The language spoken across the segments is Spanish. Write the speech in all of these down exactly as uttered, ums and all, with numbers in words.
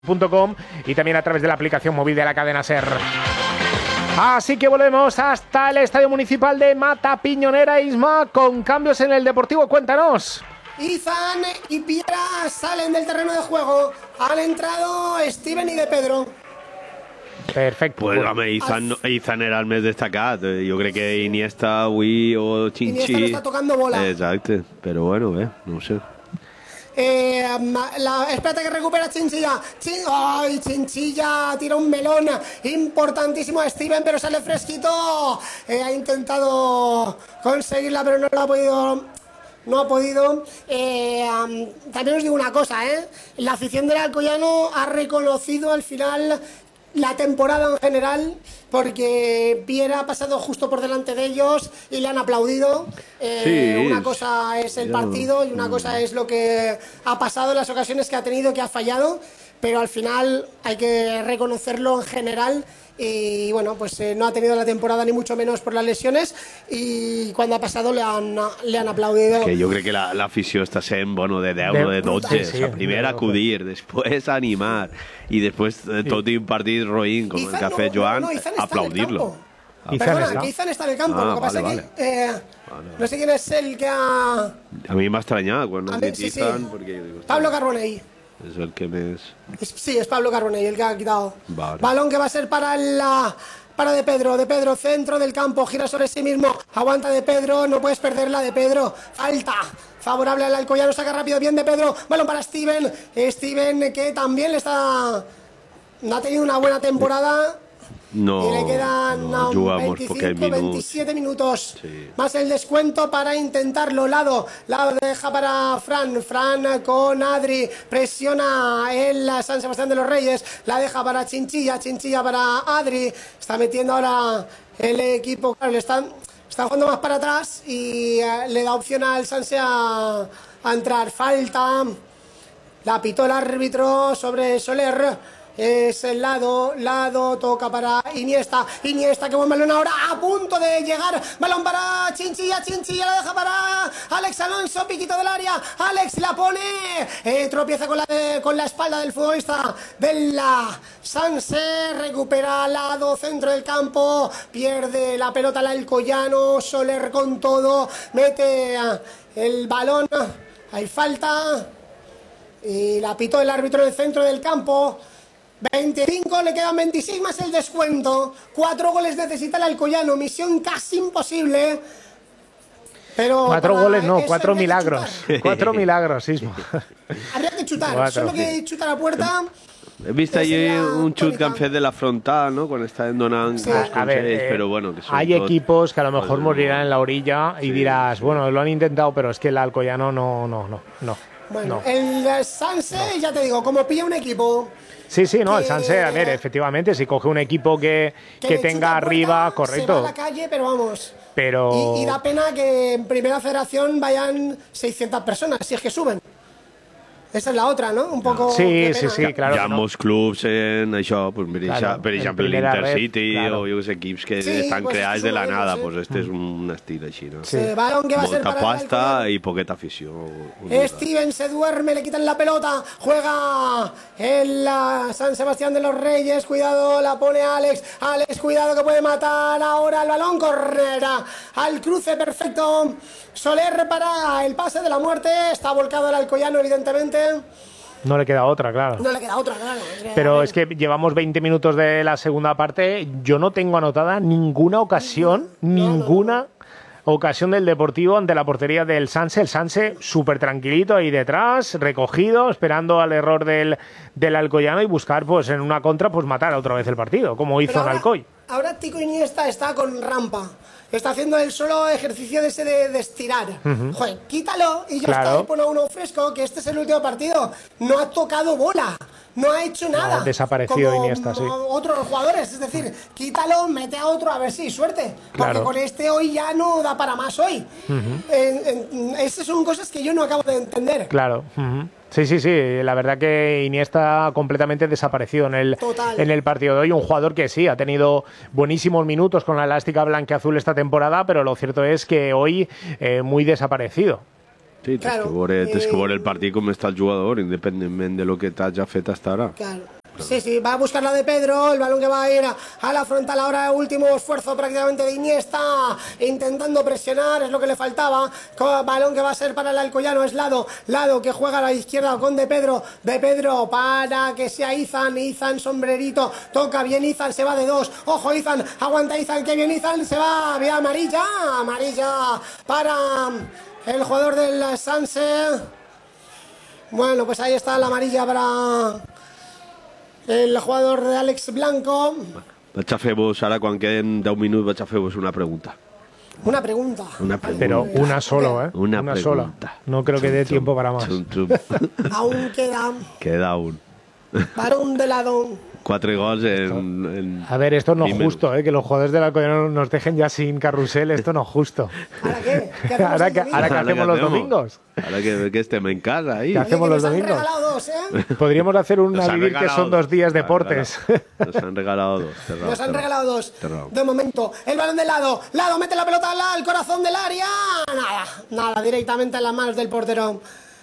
punto com y también a través de la aplicación móvil de la cadena SER. Así que volvemos hasta el Estadio Municipal de Matapiñonera, Isma, con cambios en el Deportivo. Cuéntanos. Izan y Piera salen del terreno de juego. Han entrado Steven y De Pedro. Perfecto. Pues home, Izan, Izan era el més destacat. Jo crec que Iniesta avui o Chinchi... Iniesta no está tocando bola. Exacte, però bueno, bé, no ho sé. Eh, la, espérate que recupera Chinchilla. Chin, ¡Ay, Chinchilla! Tira un melón importantísimo a Steven, pero sale fresquito. Eh, ha intentado conseguirla, pero no lo ha podido. No ha podido. Eh, um, también os digo una cosa, ¿eh? La afición del Alcoyano ha reconocido al final la temporada en general, porque Piera ha pasado justo por delante de ellos y le han aplaudido. Eh, sí, una cosa es el partido y una cosa es lo que ha pasado en las ocasiones que ha tenido, que ha fallado, pero al final hay que reconocerlo en general. Y bueno, pues eh, no ha tenido la temporada ni mucho menos por las lesiones, y cuando ha pasado le han, le han aplaudido. Que jo crec que l'afició la, està sent bueno, de deu o de dotze. Sí, sí, o sea, primer acudir, després animar i després eh, tot i un partit roïn com Izan el que ha fet no, Joan, no, no, aplaudir-lo. Ah, Perdona, está. que Izan está en el campo, ah, lo que pasa vale, que vale. eh, vale. no sé quién es el que ha... A mi m'ha estranyat quan has dit sí, Izan, sí. Porque yo digo, Pablo Carbonell. Es el que més... Sí, es Pablo Carbonell el que ha quitado. Vale. Balón que va a ser para la... Para De Pedro, De Pedro, centro del campo, gira sobre sí mismo, aguanta De Pedro, no puedes perderla, De Pedro, falta, favorable al Alcoyano, saca rápido, bien De Pedro, balón para Steven, Steven que también le está... No ha tenido una buena temporada. No, y le quedan no, no, veinticinco, veintisiete minutos. Sí. Más el descuento para intentarlo. Lado, Lado deja para Fran. Fran con Adri. Presiona el San Sebastián de los Reyes. La deja para Chinchilla. Chinchilla para Adri. Está metiendo ahora el equipo. Claro, le están, están jugando más para atrás y uh, le da opción al Sanse a, a entrar. Falta. La pitó el árbitro sobre Soler. Es el lado, lado, toca para Iniesta, Iniesta que buen balón ahora, a punto de llegar, balón para Chinchilla, Chinchilla la deja para Alex Alonso, piquito del área, Alex la pone, eh, tropieza con la, eh, con la espalda del futbolista de la Sanse, recupera al lado, centro del campo, pierde la pelota al Alcoyano, Soler con todo, mete el balón, hay falta, y la pitó el árbitro en el centro del campo. veinticinco, le quedan veintiséis más el descuento. Cuatro goles necesita el Alcoyano, misión casi imposible. Pero cuatro goles no, cuatro milagros. Cuatro milagros, Ismo. Habría que chutar, cuatro, solo que sí. Chutar a puerta. He vist allí un xut que han fet de la frontal, ¿no? Quan estaven donant sí. els a ver, eh, pero bueno, que hay tot... equipos que a lo mejor pues, morirán en la orilla y sí. dirás, bueno, lo han intentado, pero es que el Alcoyano no, no, no, no. Bueno, no. el Sanse, no. ya te digo, como pilla un equipo... Sí, sí, no, que, el Sanse, a ver, efectivamente, si coge un equipo que, que, que tenga arriba, correcto. Se va a la calle, pero vamos. Pero... Y, y da pena que en Primera Federación vayan seiscientas personas, si es que suben. Esa és la otra, no? Un poco... Sí, sí, sí, claro. Hi ha molts clubs en això, pues, per, claro, per exemple l'Intercity claro. o jo que sé, equips que sí, estan pues creats de la nada, sí. pues este és un estil així, no? Sí. Sí. Balón que va Molta a ser para pasta i poqueta afició. Steven se duerme, le quitan la pelota, juega en la San Sebastián de los Reyes, cuidado, la pone Alex, Alex, cuidado que puede matar ahora el balón, correrá al cruce perfecto, Soler para el pase de la muerte, está volcado el Alcoyano evidentemente. No le queda otra, claro. No le queda otra, claro. Pero es que llevamos veinte minutos de la segunda parte. Yo no tengo anotada ninguna ocasión, no, ninguna no, no. ocasión del Deportivo ante la portería del Sanse. El Sanse súper tranquilito ahí detrás, recogido, esperando al error del, del Alcoyano y buscar, pues en una contra, pues matar otra vez el partido, como hizo en Alcoy. Ahora Tico Iniesta está con rampa. Está haciendo el solo ejercicio de ese de, de estirar. Uh-huh. Joder, quítalo y ya claro. está. Y pone uno fresco, que este es el último partido. No ha tocado bola. No ha hecho nada. No, desaparecido como Iniesta, sí. Otros jugadores. Es decir, quítalo, mete a otro, a ver si suerte. Porque claro. con este hoy ya no da para más hoy. Uh-huh. eh, eh, esas son cosas que yo no acabo de entender. Claro. Uh-huh. Sí, sí, sí, la verdad que Iniesta completamente desaparecido en el, en el partido de hoy. Un jugador que sí, ha tenido buenísimos minutos con la elástica blanqueazul esta temporada, pero lo cierto es que hoy eh, muy desaparecido. Sí, tens, claro, que veure, tens que veure el partit com està el jugador, independentment de lo que t'has ja fet hasta ara. Claro. Sí, sí, va a buscar la de Pedro, el balón que va a ir a, a la frontal ahora, último esfuerzo prácticamente de Iniesta, intentando presionar, es lo que le faltaba, con balón que va a ser para el Alcoyano, es Lado, Lado que juega a la izquierda con De Pedro, De Pedro para que sea Izan, Izan sombrerito, toca bien Izan, se va de dos, ojo Izan, aguanta Izan, que bien Izan, se va, vía amarilla, amarilla para el jugador del Sanse. Bueno, pues ahí está la amarilla para el jugador de Alex Blanco. Vaig a fer-vos, ara quan queden deu minuts, vaig a fer-vos una pregunta. Una pregunta. Una pregunta. Pero una solo, ¿eh? Una, una sola. No creo que dé tiempo para más. Chum, chum. Aún queda. Queda un. Varón de Lado. Cuatro gols en, en... A ver, esto no es Dime. justo, ¿eh? Que los jugadores del Alcoyano nos dejen ya sin carrusel, esto no es justo. ¿Ahora qué? ¿Qué ahora, que, ahora que hacemos los domingos. Ahora que, que estemos en casa ahí. ¿Qué hacemos los nos domingos? Han regalado dos, ¿eh? Podríamos hacer un Nos a han vivir que son regalado dos días dos. deportes. Nos han regalado dos. Cerrado, Nos han cerrado. regalado dos. Cerrado. De momento, el balón de Lado. Lado mete la pelota al, al corazón del área. Nada, nada, directamente en las manos del portero.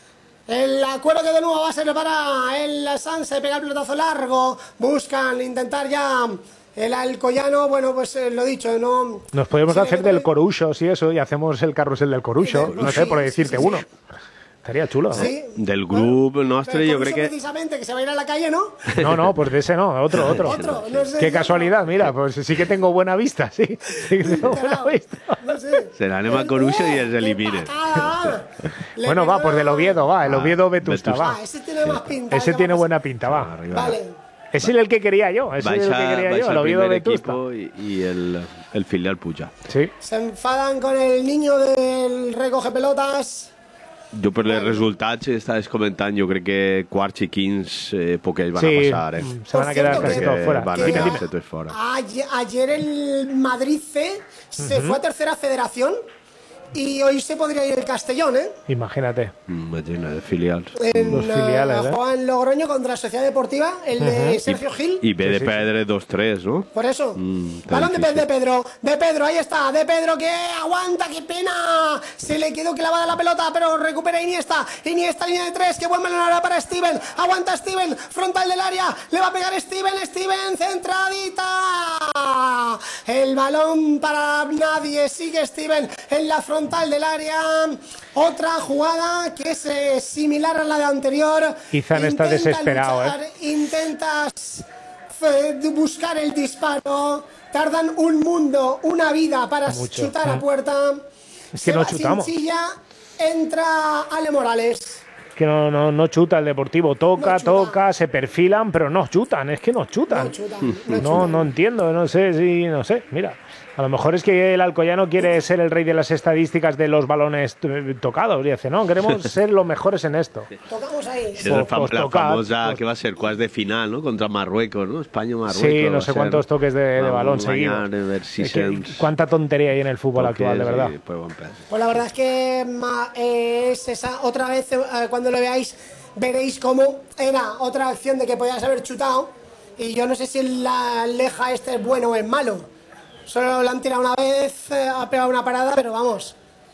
El acuerdo que de nuevo va a ser para el Sanse, pega el pelotazo largo, buscan intentar ya el Alcoyano, bueno, pues eh, lo dicho, no... Nos podemos Sí, hacer que- del Corucho, sí, eso, y hacemos el carrusel del Corucho, Sí, no sé, por sí, decirte sí, sí. uno. Estaría chulo, ¿no? Sí. Del grupo nostre, Pero jo por crec eso que... precisamente, que se va a ir a la calle, ¿no? No, no, pues de ese no, otro, otro. Otro, no sé. Qué casualidad, mira, pues sí que tengo buena vista, sí. Sí que tengo buena vista. No sé. Se l'anem a Coruxa i els eliminen. Le Bueno, va, pegó- pues del Oviedo, va, el Ah, Oviedo Vetusta, Vetusta. va. Ah, ese tiene más pinta. Ese venga, tiene vamos. buena pinta, va. Arriba. Vale. Ese es el que quería yo, ese es el que Baixa, quería yo, baixa el el Oviedo primer Vetusta. equipo i, i el, el filial puja. Sí. Se enfadan con el niño del recoge pelotas. Jo per les resultats estaves comentant, jo crec que quarts i quins eh, poquets van Sí, a passar, eh? mm, se van a Por quedar cierto, casi que- todos fuera. Van a Dime, quedar dime. tots fora. Ayer, ayer el Madrid C se fue a tercera federación y hoy se podría ir el Castellón, ¿eh? Imagínate. Imagina, de filials. En, Los filiales, eh, ¿eh? juega en Logroño contra la Sociedad Deportiva, el de Sergio Gil. I ve Sí, de sí, perdre dos tres, no? Por eso. Mm, está Balón de, Pe- difícil. de Pedro. De Pedro, ahí está. De Pedro que aguanta, qué pena. Se le quedó clavada la pelota, pero recupera Iniesta. Iniesta, línea de tres. Qué buen balón ahora para Steven. Aguanta Steven. Frontal del área. Le va a pegar Steven. Steven, centradita. El balón para nadie. Sigue Steven en la frontal del área. Otra jugada que es eh, similar a la de anterior. Izan está Intenta desesperado, luchar, Intentas eh, buscar el disparo, tardan un mundo, una vida para Mucho. chutar a puerta. Es que Se no va chutamos. Chinchilla, entra Ale Morales. Que no, no, no chuta el Deportivo, toca, No chuta. toca, se perfilan, pero no chutan, es que no chutan. No chutan, no No, chutan. no entiendo, no sé si, no sé, mira. A lo mejor es que el Alcoyano quiere ser el rey de las estadísticas de los balones eh, tocados. Y dice, no, queremos ser los mejores en esto. Tocamos ahí. És la, fam Pues la tocat, famosa, pues- que va ser quarts de final, no? Contra Marruecos, no? Espanya-Marruecos. Sí, no va sé ser. cuántos toques de, de Vamos balón a seguidos. guanyar, a ver si Es que se'ns cuánta tontería hay en el fútbol toques actual, de verdad. i pues, bon pes. Pues la verdad es que ma, eh, es esa otra vez, eh, cuando lo veáis, veréis cómo era otra acción de que podías haber chutado. Y yo no sé si la leja este es bueno o es malo. Solo lo han tirado una vez, eh, ha pegado una parada, pero vamos.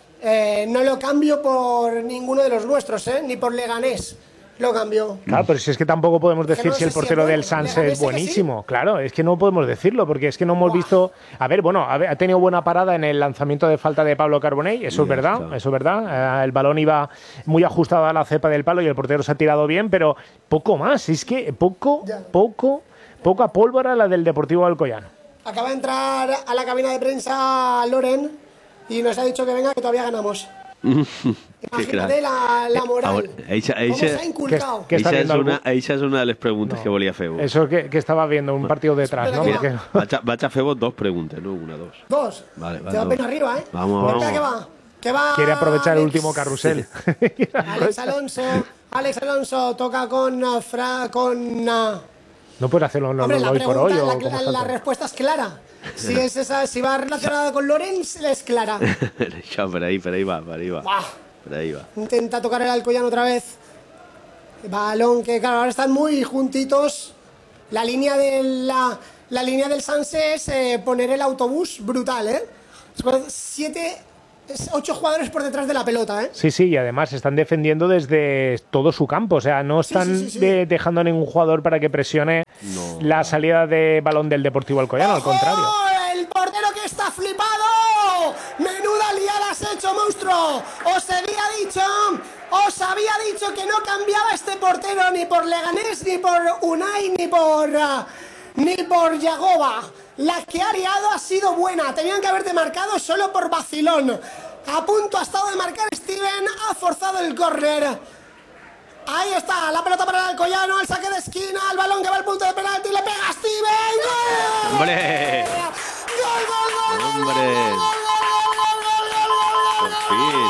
eh, no lo cambio por ninguno de los nuestros, ¿eh? Ni por Leganés. Lo cambio. Claro, pero si es que tampoco podemos decir no si el sé si es portero bueno. del Sanse Leganés es sí que buenísimo. Claro, es que no podemos decirlo, porque es que no hemos visto. A ver, bueno, a ver, ha tenido buena parada en el lanzamiento de falta de Pablo Carbonell, eso es Ya verdad, está. eso es verdad. Eh, el balón iba muy ajustado a la cepa del palo y el portero se ha tirado bien, pero poco más. Es que poco, Ya. poco, poca pólvora la del Deportivo Alcoyano. Acaba de entrar a la cabina de prensa Loren y nos ha dicho que venga, que todavía ganamos. Imagínate la, la moral. Ahora, eixa- ¿Cómo eixa- se ha inculcado? ¿Qué está Eixa és, viendo una, algú? eixa és una de les preguntes que volia fer-vos. Eso que, que estaba viendo, un partido detrás, ¿no? Mira, Porque- Vaig a, vaig a fer-vos dos preguntes, no una, dos. Dos. Vale, vale, Te va dos. pena arriba, ¿eh? Vamos, Venga, vamos. que va. Que va. Quiere aprovechar el Alex. último carrusel. Alex Alonso. Alex Alonso toca con uh, Fra, con. uh, No puedes hacerlo no, hombre, la hoy por hoy pregunta, o la, como la- la salta. respuesta es clara. Si es esa, si va relacionada con Lorenz, es clara. Això, per ahí, per ahí va, per ahí va. Buah. Per ahí va. Intenta tocar el Alcoyano otra vez. Balón que, claro, ahora están muy juntitos. La línea de la, la línea del Sanse es eh, poner el autobús brutal, ¿eh? Después, siete ocho jugadores por detrás de la pelota, ¿eh? Sí, sí, y además están defendiendo desde todo su campo, o sea, no están sí, sí, sí, sí. De, dejando a ningún jugador para que presione no. la salida de balón del Deportivo Alcoyano, al contrario. El portero que está flipado. Menuda liada has hecho, monstruo. Os había dicho, os había dicho que no cambiaba este portero ni por Leganés, ni por Unai, ni por uh, ni por Yagoba. La que ha liado ha sido buena. Tenían que haberte marcado solo por vacilón. A punto ha estado de marcar Steven. Ha forzado el córner. Ahí está, la pelota para el Alcoyano, el saque de esquina, el balón que va al punto de penalti, le pega a Steven. ¡Gol! ¡Hombre! ¡Gol, gol, gol! ¡Hombre! ¡Por fin!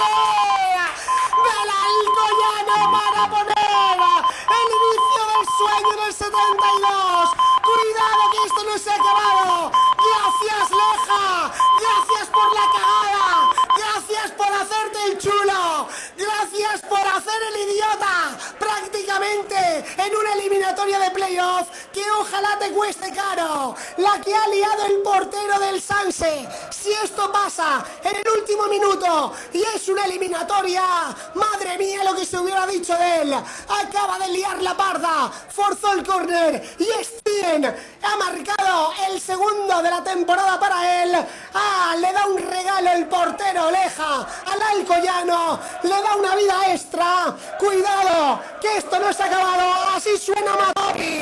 Del Alcoyano para poner el inicio del sueño en el setenta y dos. Cuidado que esto no se ha acabado. Gracias, Leja. Gracias por la cagada. Gracias por hacerte el chulo. Gracias por hacer el idiota. Prácticamente en una eliminatoria de playoff que ojalá te cueste caro. La que ha liado el portero del Sanse. Si esto pasa en el último minuto y es una eliminatoria, madre mía lo que se hubiera dicho de él. Acaba de liar la parda. Forzó el córner y Steven ha marcado el segundo de la temporada para él. Ah, le da un regalo el portero Leja al Alcoyano, le da una vida extra. Cuidado, que esto no se ha acabado. Así suena Matori.